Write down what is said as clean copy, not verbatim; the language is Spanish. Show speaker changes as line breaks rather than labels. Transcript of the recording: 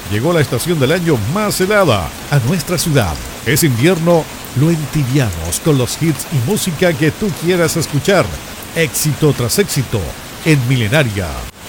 Llegó la estación del año más helada a nuestra ciudad. Es invierno, lo entibiamos con los hits y música que tú quieras escuchar. Éxito tras éxito en Milenaria.